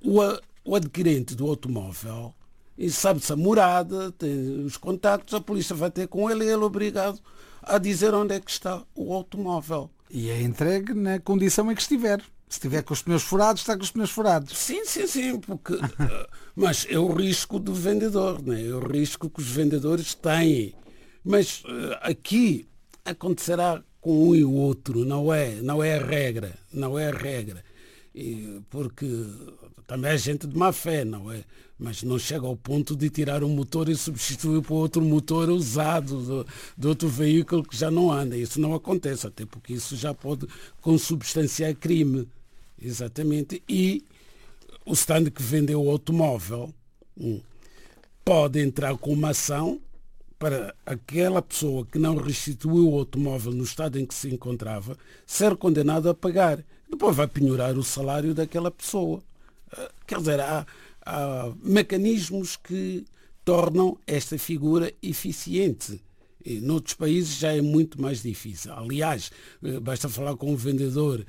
o adquirente do automóvel e sabe-se a morada, tem os contactos, a polícia vai ter com ele e ele é obrigado a dizer onde é que está o automóvel. E é entregue na condição em que estiver. Se estiver com os pneus furados, está com os pneus furados. Sim, porque... mas é o risco do vendedor, né? É o risco que os vendedores têm. Mas aqui acontecerá com um e o outro, não é a regra, não é a regra. Porque também é gente de má fé, não é? Mas não chega ao ponto de tirar um motor e substituir por outro motor usado de outro veículo que já não anda. Isso não acontece, até porque isso já pode consubstanciar crime. Exatamente. E o stand que vendeu o automóvel pode entrar com uma ação para aquela pessoa que não restituiu o automóvel no estado em que se encontrava ser condenado a pagar. Depois vai penhorar o salário daquela pessoa. Quer dizer, há mecanismos que tornam esta figura eficiente. E noutros países já é muito mais difícil. Aliás, basta falar com um vendedor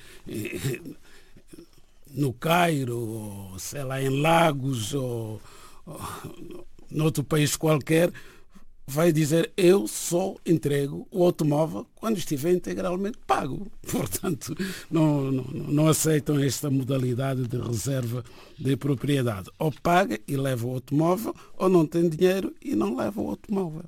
no Cairo, ou sei lá, em Lagos, ou noutro país qualquer, vai dizer: eu só entrego o automóvel quando estiver integralmente pago. Portanto, não aceitam esta modalidade de reserva de propriedade. Ou paga e leva o automóvel, ou não tem dinheiro e não leva o automóvel.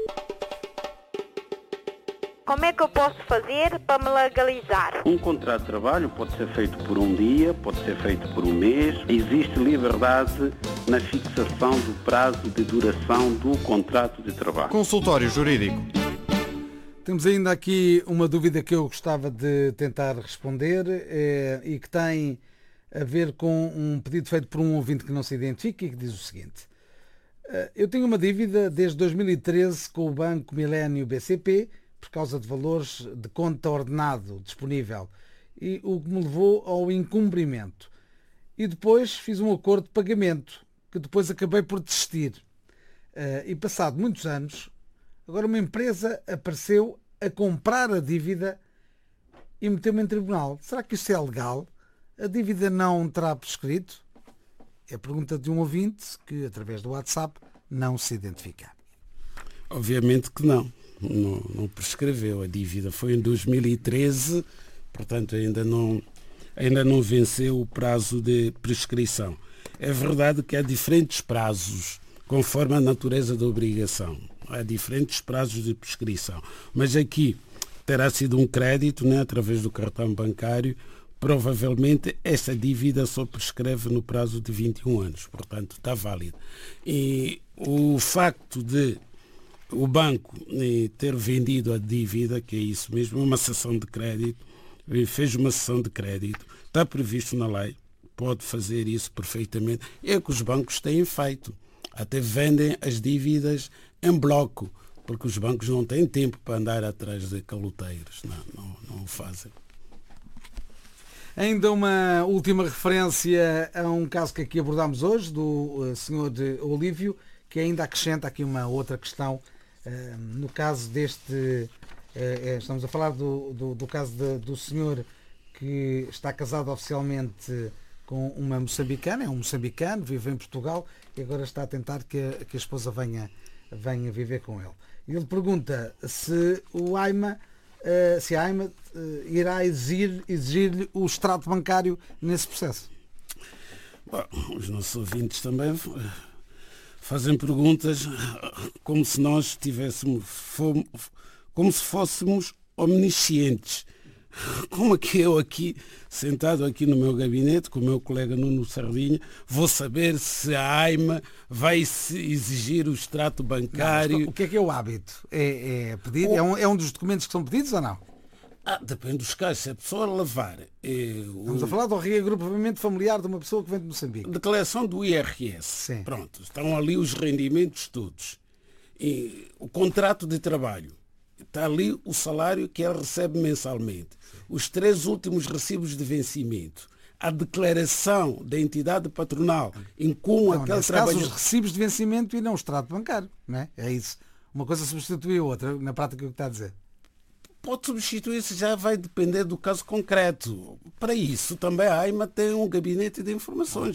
Como é que eu posso fazer para me legalizar? Um contrato de trabalho pode ser feito por um dia, pode ser feito por um mês. Existe liberdade na fixação do prazo de duração do contrato de trabalho. Consultório Jurídico. Temos ainda aqui uma dúvida que eu gostava de tentar responder e que tem a ver com um pedido feito por um ouvinte que não se identifica e que diz o seguinte: eu tenho uma dívida desde 2013 com o Banco Milênio BCP por causa de valores de conta ordenado disponível, e o que me levou ao incumprimento. E depois fiz um acordo de pagamento, que depois acabei por desistir. E passado muitos anos, agora uma empresa apareceu a comprar a dívida e meteu-me em tribunal. Será que isso é legal? A dívida não terá prescrito? É a pergunta de um ouvinte que, através do WhatsApp, não se identifica. Obviamente que não. Não prescreveu. A dívida foi em 2013, portanto ainda não venceu o prazo de prescrição. É verdade que há diferentes prazos, conforme a natureza da obrigação. Há diferentes prazos de prescrição. Mas aqui terá sido um crédito, né, através do cartão bancário. Provavelmente esta dívida só prescreve no prazo de 21 anos. Portanto, está válido. E o facto de o banco ter vendido a dívida, que é isso mesmo, uma cessão de crédito, fez uma cessão de crédito, está previsto na lei, pode fazer isso perfeitamente. É o que os bancos têm feito. Até vendem as dívidas em bloco, porque os bancos não têm tempo para andar atrás de caloteiros. Não o fazem. Ainda uma última referência a um caso que aqui abordámos hoje, do Sr. Olívio, que ainda acrescenta aqui uma outra questão. No caso deste, estamos a falar do caso do senhor que está casado oficialmente com uma moçambicana, é um moçambicano, vive em Portugal e agora está a tentar que a esposa venha viver com ele. Ele pergunta se a AIMA irá exigir-lhe o extrato bancário nesse processo. Bom, os nossos ouvintes também fazem perguntas como se nós como se fôssemos omniscientes. Como é que eu aqui, sentado aqui no meu gabinete, com o meu colega Nuno Sardinha, vou saber se a AIMA vai exigir o extrato bancário? Não, o que é o hábito? É pedir? É um dos documentos que são pedidos ou não? Depende dos casos. Se a pessoa levar... Estamos a falar do reagrupamento familiar de uma pessoa que vem de Moçambique. Declaração do IRS. Sim. Pronto, estão ali os rendimentos todos. E o contrato de trabalho. Está ali o salário que ele recebe mensalmente. Os 3 últimos recibos de vencimento. A declaração da entidade patronal em como aquele trabalho... os recibos de vencimento e não o extrato bancário. Não é? É isso. Uma coisa substitui a outra, na prática, o que está a dizer. Pode substituir-se, já vai depender do caso concreto. Para isso, também a AIMA tem um gabinete de informações.